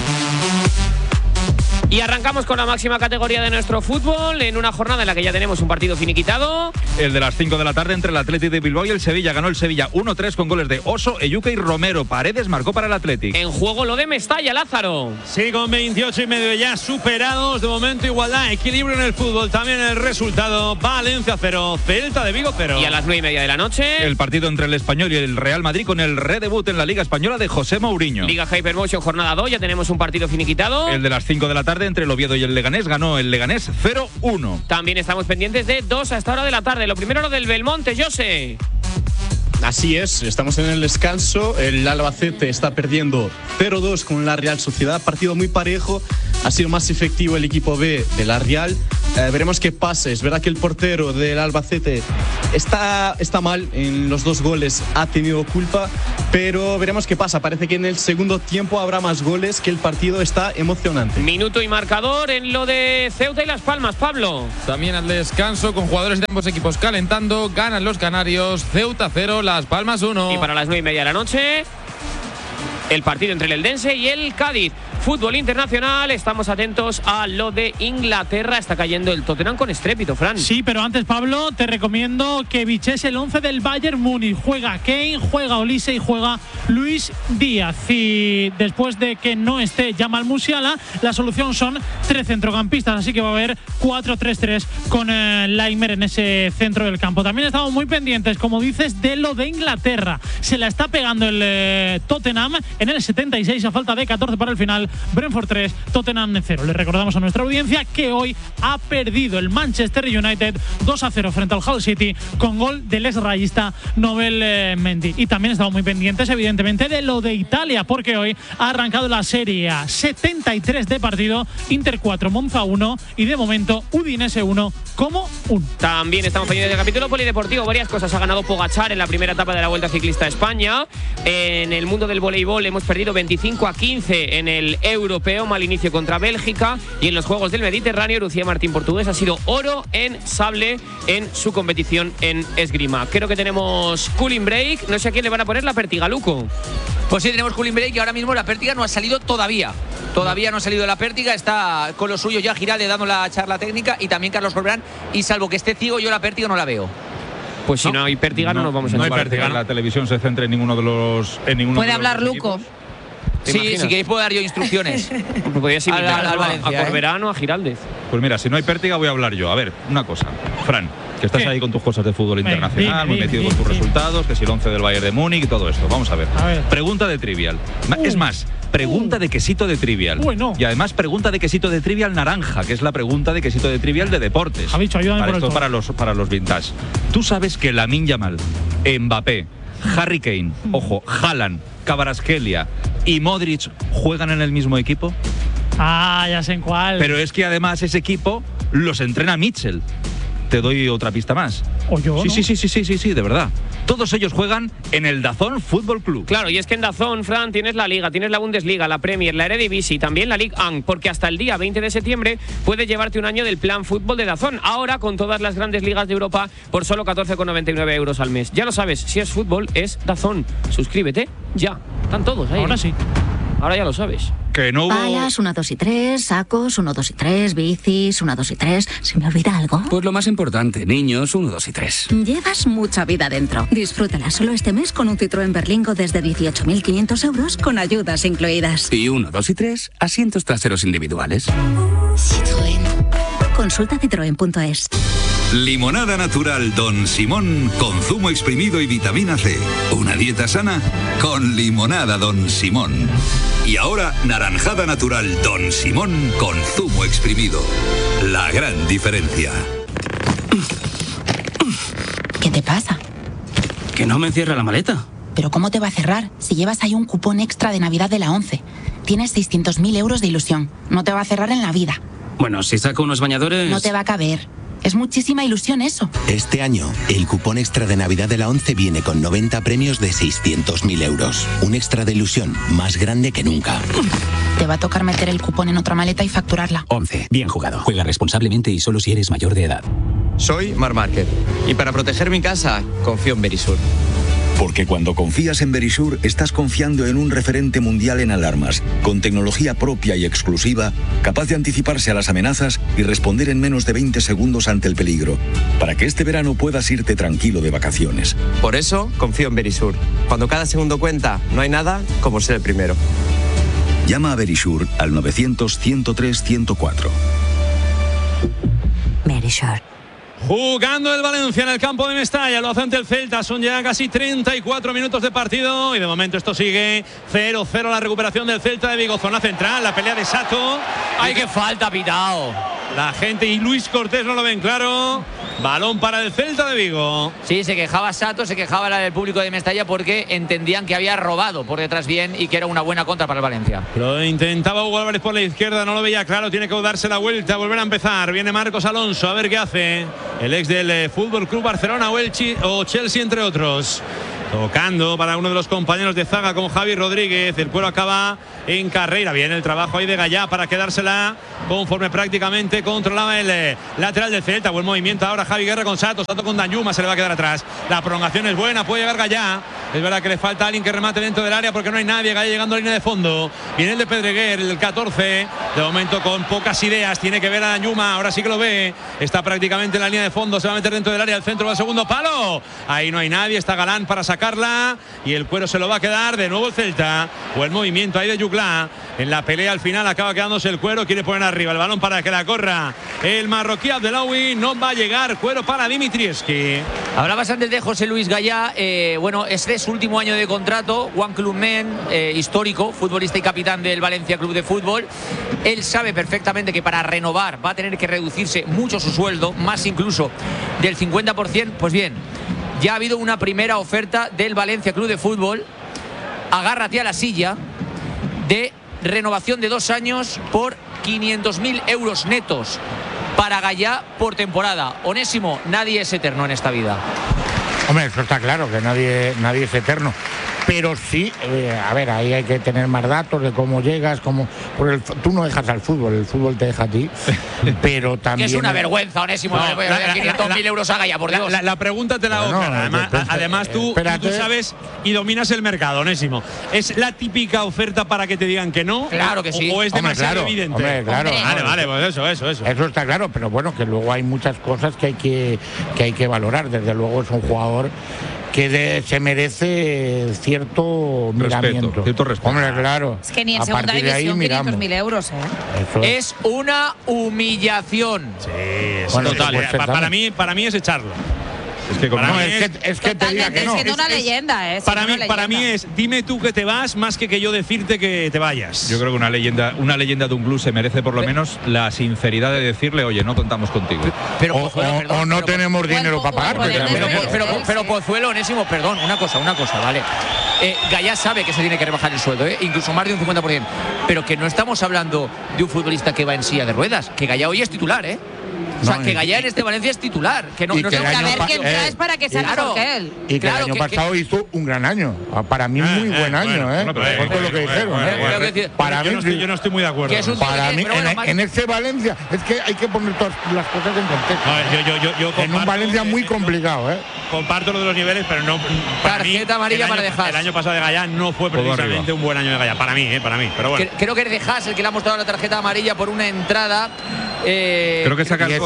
Y arrancamos con la máxima categoría de nuestro fútbol en una jornada en la que ya tenemos un partido finiquitado. El de las 5 de la tarde entre el Athletic de Bilbao y el Sevilla. Ganó el Sevilla 1-3 con goles de Oso, Eyuke y Romero. Paredes marcó para el Athletic. En juego lo de Mestalla, Lázaro. Sí, con 28,5 ya superados. De momento igualdad, equilibrio en el fútbol. También el resultado, Valencia 0, Celta de Vigo 0. Y a las 9:30 de la noche, el partido entre el Español y el Real Madrid con el redebut en la Liga Española de José Mourinho. Liga Hypermotion jornada 2, ya tenemos un partido finiquitado. El de las 5 de la tarde entre el Oviedo y el Leganés, ganó el Leganés 0-1. También estamos pendientes de 2 a esta hora de la tarde. Lo primero, lo del Belmonte, José. Así es, estamos en el descanso. El Albacete está perdiendo 0-2 con la Real Sociedad. Partido muy parejo. Ha sido más efectivo el equipo B de la Real. Veremos qué pasa. Es verdad que el portero del Albacete está mal en los 2 goles. Ha tenido culpa, pero veremos qué pasa. Parece que en el segundo tiempo habrá más goles, que el partido está emocionante. Minuto y marcador en lo de Ceuta y Las Palmas, Pablo. También al descanso, con jugadores de ambos equipos calentando. Ganan los canarios, Ceuta 0, Las Palmas 1. Y para las 9:30 de la noche, el partido entre el Eldense y el Cádiz. fútbol internacional. Estamos atentos a lo de Inglaterra. Está cayendo el Tottenham con estrépito, Fran. Sí, pero antes, Pablo, te recomiendo que biches el 11 del Bayern Múnich. Juega Kane, juega Olise y juega Luis Díaz. Y después de que no esté Jamal Musiala, la solución son 3 centrocampistas. Así que va a haber 4-3-3 con Laimer en ese centro del campo. También estamos muy pendientes, como dices, de lo de Inglaterra. Se la está pegando el Tottenham en el 76 a falta de 14 para el final. Brentford 3, Tottenham 0. Le recordamos a nuestra audiencia que hoy ha perdido el Manchester United 2-0 frente al Hull City con gol del exrayista Nobel Mendy. Y también estamos muy pendientes, evidentemente, de lo de Italia, porque hoy ha arrancado la Serie A. 73 de partido, Inter 4, Monza 1 y de momento Udinese 1 como 1. También estamos pendientes del capítulo polideportivo. Varias cosas. Ha ganado Pogačar en la primera etapa de la Vuelta Ciclista a España. En el mundo del voleibol hemos perdido 25-15 en el europeo, mal inicio contra Bélgica. Y en los Juegos del Mediterráneo, Lucía Martín Portugués ha sido oro en sable en su competición en esgrima. Creo que tenemos cooling break. No sé a quién le van a poner la pértiga, Luco. Pues sí, tenemos cooling break y ahora mismo la pértiga no ha salido todavía. Todavía no ha salido la pértiga, está con lo suyo ya Giralde dando la charla técnica y también Carlos Corberán. Y salvo que esté ciego, yo la pértiga no la veo. Pues si no hay pértiga, no nos vamos a No hay pértiga. La televisión se centra en ninguno de los. Puede hablar Luco. Sí, si queréis puedo dar yo instrucciones. Podrías invitar al Valencia, a Corberán o a Giraldez. Pues mira, si no hay pértiga voy a hablar yo. A ver, una cosa. Fran, que estás ahí con tus cosas de fútbol internacional, muy metido con tus resultados, que si el 11 del Bayern de Múnich y todo esto. Vamos a ver. Pregunta de Trivial. Es más, pregunta de quesito de Trivial. Y además pregunta de quesito de Trivial naranja, que es la pregunta de quesito de Trivial de deportes. Javicho, ayúdame para por esto, para los vintage. Tú sabes que Lamine Yamal, Mbappé, Harry Kane, ojo, Haaland, Kvaratskhelia y Modric juegan en el mismo equipo. Ah, ya sé en cuál. Pero es que además ese equipo los entrena Mitchell. Te doy otra pista más. ¿O yo? Sí, sí, de verdad. Todos ellos juegan en el DAZN Fútbol Club. Claro, y es que en DAZN, Fran, tienes la Liga, tienes la Bundesliga, la Premier, la Eredivisie y también la Ligue 1, porque hasta el día 20 de septiembre puedes llevarte un año del plan fútbol de DAZN. Ahora con todas las grandes ligas de Europa por solo 14,99 euros al mes. Ya lo sabes, si es fútbol, es DAZN. Suscríbete ya. Están todos ahí. Ahora sí. Ahora ya lo sabes. Que no hubo... Palas, 1, 2 y 3, sacos, 1, 2 y 3, bicis, 1, 2 y 3. ¿Se me olvida algo? Pues lo más importante, niños, 1, 2 y 3. Llevas mucha vida dentro. Disfrútala solo este mes con un Citroën Berlingo desde 18.500 euros con ayudas incluidas. Y 1, 2 y 3, asientos traseros individuales. Citroën. Consulta citroen.es. Limonada natural Don Simón con zumo exprimido y vitamina C. Una dieta sana con limonada Don Simón. Y ahora naranjada natural Don Simón con zumo exprimido. La gran diferencia. ¿Qué te pasa? Que no me cierra la maleta. ¿Pero cómo te va a cerrar si llevas ahí un cupón extra de Navidad de la 11? Tienes 600.000 euros de ilusión. No te va a cerrar en la vida. Bueno, si saco unos bañadores... No te va a caber. Es muchísima ilusión eso. Este año, el cupón extra de Navidad de la 11 viene con 90 premios de 600.000 euros. Un extra de ilusión más grande que nunca. Te va a tocar meter el cupón en otra maleta y facturarla. 11. Bien jugado. Juega responsablemente y solo si eres mayor de edad. Soy Marc Márquez y para proteger mi casa confío en Verisur. Porque cuando confías en Verisur, estás confiando en un referente mundial en alarmas, con tecnología propia y exclusiva, capaz de anticiparse a las amenazas y responder en menos de 20 segundos ante el peligro, para que este verano puedas irte tranquilo de vacaciones. Por eso confío en Verisur. Cuando cada segundo cuenta, no hay nada como ser el primero. Llama a Verisur al 900-103-104. Verisur. Jugando el Valencia en el campo de Mestalla, lo hace ante el Celta, son ya casi 34 minutos de partido y de momento esto sigue 0-0 la recuperación del Celta de Vigo, zona central, la pelea de Sato. ¡Ay, qué falta, pitao! La gente y Luis Cortés no lo ven claro. Balón para el Celta de Vigo. Sí, se quejaba Sato, se quejaba el público de Mestalla porque entendían que había robado por detrás bien y que era una buena contra para el Valencia. Lo intentaba Hugo Álvarez por la izquierda, no lo veía claro, tiene que darse la vuelta, volver a empezar. Viene Marcos Alonso, a ver qué hace. El ex del Fútbol Club Barcelona o Chelsea, entre otros. Tocando para uno de los compañeros de zaga con Javi Rodríguez. El cuero acaba en Carreira. Bien el trabajo ahí de Gallá para quedársela conforme prácticamente controlaba el lateral del Celta. Buen movimiento ahora Javi Guerra con Sato con Danjuma, se le va a quedar atrás. La prolongación es buena, puede llegar Gallá. Es verdad que le falta alguien que remate dentro del área porque no hay nadie. Gallá llegando a línea de fondo. Viene el de Pedreguer, el 14. De momento con pocas ideas. Tiene que ver a Danjuma. Ahora sí que lo ve. Está prácticamente en la línea de fondo. Se va a meter dentro del área. El centro va al segundo palo. Ahí no hay nadie. Está Galán para sacarla. Y el cuero se lo va a quedar. De nuevo el Celta. Buen movimiento ahí de Juclá. En la pelea al final acaba quedándose el cuero. Quiere poner arriba el balón para que la corra el marroquí Abdelawi. No va a llegar. Cuero para Dimitrievski. Hablabas antes de José Luis Gallá. Bueno, este es su último año de contrato. One Club Men, histórico, futbolista y capitán del Valencia Club de Fútbol. Él sabe perfectamente que para renovar va a tener que reducirse mucho su sueldo, más incluso del 50%. Pues bien, ya ha habido una primera oferta del Valencia Club de Fútbol. Agárrate a la silla, de renovación de 2 años por 500.000 euros netos para Gallá por temporada. Onésimo, nadie es eterno en esta vida. Hombre, eso está claro, que nadie es eterno. Pero sí, a ver, ahí hay que tener más datos de cómo llegas, porque tú no dejas al fútbol, el fútbol te deja a ti, pero también... Que es una vergüenza, Onésimo, 500.000 euros a Gallá, por Dios. La pregunta te la hago, bueno, además tú sabes y dominas el mercado, Onésimo. ¿Es la típica oferta para que te digan que no? Claro que sí. ¿O es demasiado evidente? Hombre, claro. Vale, pues eso. Eso está claro, pero bueno, que luego hay muchas cosas que hay que valorar. Desde luego es un jugador que se merece cierto miramiento. Cierto respeto. Hombre, claro. Es que ni en segunda división 500.000 euros, Es una humillación. Sí, es total. Para mí es echarlo. Es que, es que te diga que no. Siendo una leyenda, Para mí es, dime tú que te vas más que yo decirte que te vayas. Yo creo que una leyenda de un club se merece por lo menos la sinceridad de decirle, oye, no contamos contigo. O no tenemos dinero para pagarte. Pero Pozuelo, Onésimo, perdón, una cosa, ¿vale? Gallá sabe que se tiene que rebajar el sueldo, incluso más de un 50%. Pero que no estamos hablando de un futbolista que va en silla de ruedas, que Gallá hoy es titular, O sea, que Gallá en este Valencia es titular. Que no, a ver quién traes para que sea mejor que él. Y que el año pasado hizo un gran año. Para mí, muy buen año, Por lo que dijeron, Para mí, yo no estoy muy de acuerdo. Para mí, en este Valencia, es que hay que poner todas las cosas en contexto. Yo en un Valencia muy complicado, Comparto lo de los niveles, pero no. Tarjeta amarilla para De Haas. El año pasado de Gallá no fue precisamente un buen año de Gallá. Para mí. Pero bueno. Creo que es De Haas el que le ha mostrado la tarjeta amarilla por una entrada. Creo que saca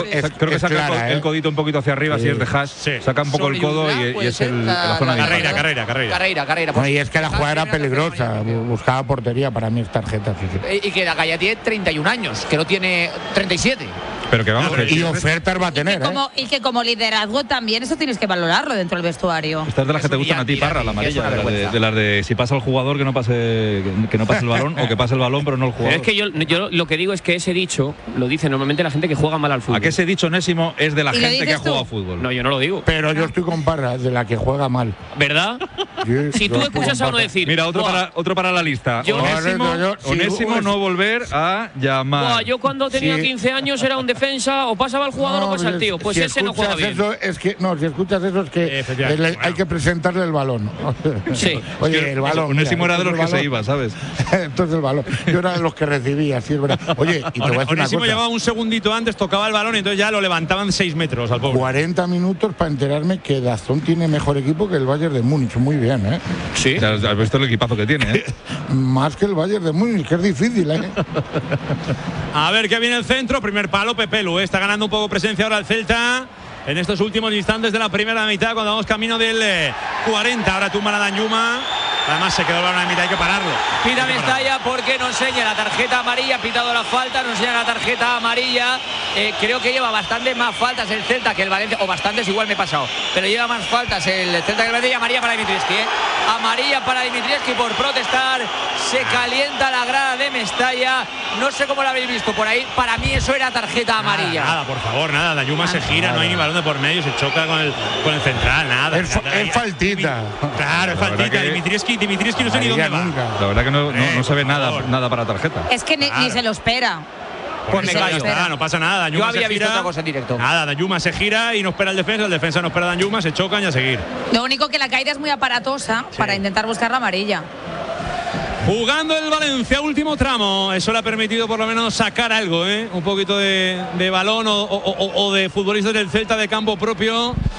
el codito un poquito hacia arriba, si es De Haas. Saca un poco el codo y es la zona de Carreira. Y es que la jugada era peligrosa, buscaba portería, para mí es tarjeta. Y que Gallá tiene 31 años, que no tiene 37. Pero que vamos, y ofertas va a tener. Y que como liderazgo también eso tienes que valorarlo dentro del vestuario. Estas de las que te gustan a ti, Parra, la amarilla, de las de si pasa el jugador que no pase el balón o que pase el balón pero no el jugador. Es que yo lo que digo es que ese dicho lo dice normalmente la gente que juega mal al fútbol. ¿A qué ese dicho, Onésimo, es de la gente que ha jugado fútbol? No, yo no lo digo. Pero yo estoy con Parra, de la que juega mal. ¿Verdad? Si tú escuchas a uno decir... Mira, otro para la lista. Onésimo no volver a llamar. Yo cuando tenía 15 años era un defensa, o pasaba el jugador o pasa el tío. Pues si ese no juega bien. Si escuchas eso es que hay que presentarle el balón. Sí. Oye, el balón. Onésimo era de los que se iba, ¿sabes? Entonces el balón. Yo era de los que recibía, sí, es verdad. Oye, y te voy a decir una cosa. Onésimo llevaba un segundito antes, tocaba el balón y entonces ya lo levantaban 6 metros al pobre. 40 minutos para enterarme que Dazón tiene mejor equipo que el Bayern de Múnich. Muy bien, Sí. Has visto el equipazo que tiene, Más que el Bayern de Múnich, que es difícil, A ver qué viene el centro. Primer palo, Pepelu. Está ganando un poco presencia ahora el Celta en estos últimos instantes de la primera mitad, cuando vamos camino del 40. Ahora tumba la Danjuma. Además se quedó el balón a mitad, hay que pararlo. Pita Mestalla porque no enseña la tarjeta amarilla, ha pitado la falta, no enseña la tarjeta amarilla. Creo que lleva bastantes más faltas el Celta que el Valencia, o bastantes, igual me he pasado, pero lleva más faltas el Celta que el Valencia. Y amarilla para Dimitrievski, amarilla para Dimitrievski por protestar. Se calienta la grada de Mestalla. No sé cómo lo habéis visto por ahí. Para mí eso era tarjeta amarilla. Nada, por favor, nada. Danjuma se gira, no hay ni balón de por medio, se choca con el central, nada. Es faltita. Claro, es faltita. Dimitrievski no sé ni dónde va. La verdad que no se ve nada para tarjeta. Es que ni se lo espera. Pues me callo. No pasa nada. Danjuma yo había visto otra cosa en directo. Nada, Danjuma se gira y no espera el defensa no espera a Danjuma, se chocan y a seguir. Lo único que la caída es muy aparatosa para intentar buscar la amarilla. Jugando el Valencia, último tramo. Eso le ha permitido por lo menos sacar algo, un poquito de balón o de futbolistas del Celta de campo propio.